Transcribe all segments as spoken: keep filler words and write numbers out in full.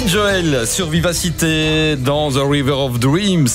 Billy Joel sur Vivacité dans The River of Dreams.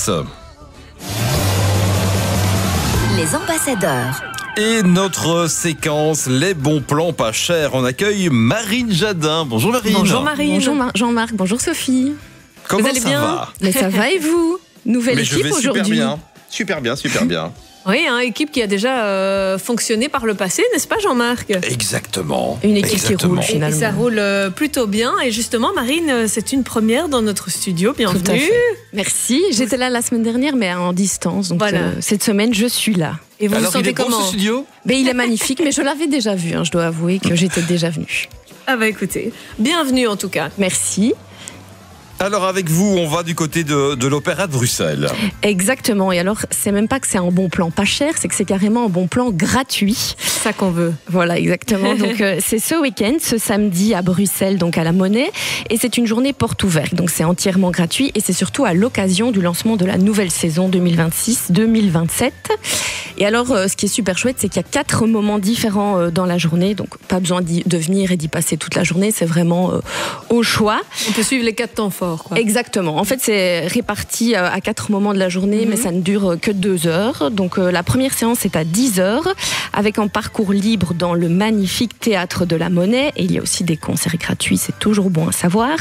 Les ambassadeurs. Et notre séquence Les bons plans pas chers. On accueille Marine Jadin. Bonjour Marine. Bonjour Marine. Bonjour Mar- Jean-Marc, bonjour Sophie. Comment Vous allez ça bien va? Mais ça va et vous? Nouvelle Mais je équipe vais super aujourd'hui. bien. Super bien, super bien. Oui, hein, équipe qui a déjà euh, fonctionné par le passé, n'est-ce pas Jean-Marc? Exactement. Une équipe qui Exactement. roule Et finalement. ça roule euh, plutôt bien. Et justement, Marine, euh, c'est une première dans notre studio. Tout à Bienvenue. fait. Merci. J'étais là la semaine dernière, mais en distance. Donc Voilà. euh, cette semaine, je suis là. Et vous Alors vous il sentez est beau comment? ce studio? Mais il est magnifique, mais je l'avais déjà vu. hein, Je dois avouer que j'étais déjà venue. Ah bah écoutez, bienvenue en tout cas. Merci. Alors avec vous, on va du côté de, de l'Opéra de Bruxelles. Exactement. Et alors, c'est même pas que c'est un bon plan pas cher, c'est que c'est carrément un bon plan gratuit. C'est ça qu'on veut. Voilà, exactement. Donc, euh, c'est ce week-end, ce samedi à Bruxelles, donc à la Monnaie. Et c'est une journée porte ouverte. Donc, c'est entièrement gratuit. Et c'est surtout à l'occasion du lancement de la nouvelle saison deux mille vingt-six deux mille vingt-sept. Et alors, euh, ce qui est super chouette, c'est qu'il y a quatre moments différents euh, dans la journée. Donc, pas besoin d'y- de venir et d'y passer toute la journée. C'est vraiment euh, au choix. On peut suivre les quatre temps forts, quoi. Exactement. En fait, c'est réparti euh, à quatre moments de la journée, mais ça ne dure que deux heures. Donc, euh, la première séance est à dix heures, avec un parcours libre dans le magnifique théâtre de la Monnaie. Et il y a aussi des concerts gratuits, c'est toujours bon à savoir.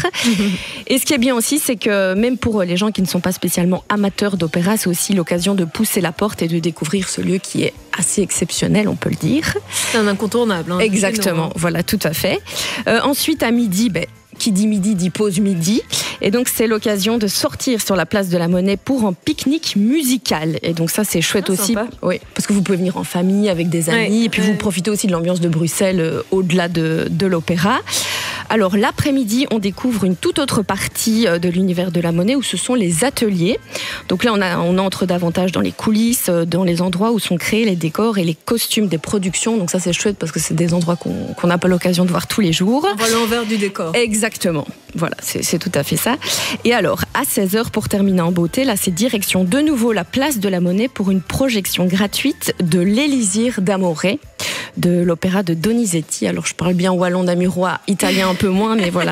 Et ce qui est bien aussi, c'est que même pour les gens qui ne sont pas spécialement amateurs d'opéra, c'est aussi l'occasion de pousser la porte et de découvrir ce lieu qui est assez exceptionnel, on peut le dire. C'est un incontournable. Hein, Exactement, voilà, tout à fait. Euh, ensuite, à midi, ben, qui dit midi dit pause midi. Et donc, c'est l'occasion de sortir sur la place de la Monnaie pour un pique-nique musical. Et donc, ça, c'est chouette Ah, aussi. sympa. Oui, parce que vous pouvez venir en famille, avec des amis. Ouais, et puis, ouais. vous profitez aussi de l'ambiance de Bruxelles euh, au-delà de, de l'opéra. Alors, l'après-midi, on découvre une toute autre partie euh, de l'univers de la Monnaie où ce sont les ateliers. Donc là, on, a, on entre davantage dans les coulisses, euh, dans les endroits où sont créés les décors et les costumes des productions. Donc ça, c'est chouette parce que c'est des endroits qu'on qu'on n'a pas l'occasion de voir tous les jours. On voit l'envers du décor. Exactement, voilà, c'est c'est tout à fait ça. Et alors, à seize heures, pour terminer en beauté, là, c'est direction de nouveau la place de la Monnaie pour une projection gratuite de l'Élysire d'Amore, de l'opéra de Donizetti. Alors, je parle bien wallon, namurois, italien un peu moins, mais voilà.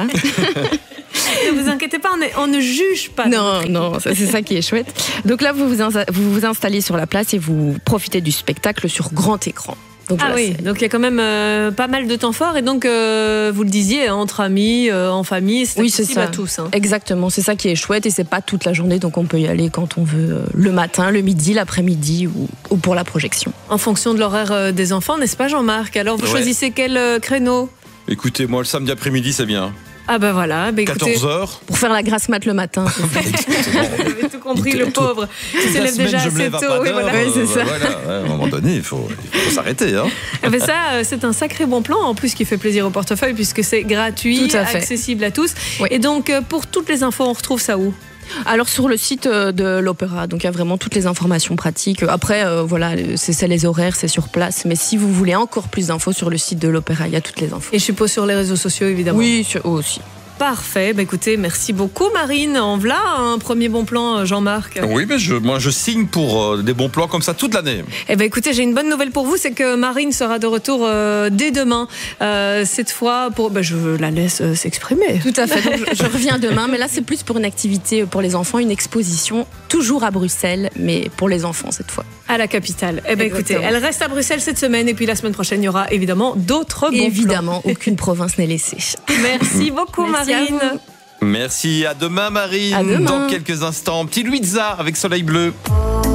Ne vous inquiétez pas, on, est- on ne juge pas. Non, non, ça, c'est ça qui est chouette. Donc là, vous vous, insta- vous vous installez sur la place et vous profitez du spectacle sur grand écran. Donc, Ah voilà, oui, c'est- donc il y a quand même euh, pas mal de temps fort. Et donc, euh, vous le disiez, entre amis, euh, en famille, c'est Oui, c'est accessible ça. à tous. Hein. Exactement, c'est ça qui est chouette et c'est pas toute la journée, donc on peut y aller quand on veut, euh, le matin, le midi, l'après-midi ou, ou pour la projection. En fonction de l'horaire euh, des enfants, n'est-ce pas Jean-Marc? Alors, vous Ouais. choisissez quel euh, créneau? Écoutez, moi le samedi après-midi c'est bien. Ah ben voilà, ben écoutez, quatorze heures. Pour faire la grasse mat le matin. c'est ça. vous avez tout compris, Il- le tout- pauvre. Il Toute se la lève semaine, déjà je me assez lève à tôt. pas Oui, d'heure, voilà. Ouais, c'est euh, ça. voilà, ouais, à un moment donné, il faut, il faut s'arrêter. Hein. Eh ben ça, euh, c'est un sacré bon plan, en plus qui fait plaisir au portefeuille, puisque c'est gratuit, Tout à fait. accessible à tous. Oui. Et donc, euh, pour toutes les infos, on retrouve ça où? Alors sur le site euh, de l'opéra, donc il y a vraiment toutes les informations pratiques. Après, euh, voilà, c'est c'est les horaires, c'est sur place. Mais si vous voulez encore plus d'infos sur le site de l'opéra, il y a toutes les infos. Et je suppose sur les réseaux sociaux, évidemment. Oui, sur- oh, aussi. Parfait. Bah, écoutez, merci beaucoup, Marine. En voilà un premier bon plan, Jean-Marc. Oui, mais je, moi je signe pour euh, des bons plans comme ça toute l'année. Eh ben écoutez, j'ai une bonne nouvelle pour vous, c'est que Marine sera de retour euh, dès demain. Euh, cette fois, pour, ben, je la laisse euh, s'exprimer. Tout à fait. Donc, je, je reviens demain, mais là c'est plus pour une activité pour les enfants, une exposition toujours à Bruxelles, mais pour les enfants cette fois. À la capitale. Eh ben écoutez, Exactement. elle reste à Bruxelles cette semaine et puis la semaine prochaine, il y aura évidemment d'autres bons Évidemment, aucune province n'est laissée. plans. Merci beaucoup, Merci à Marine. vous. Merci, à demain Marine. À demain. Dans quelques instants, petit Louisa avec Soleil Bleu.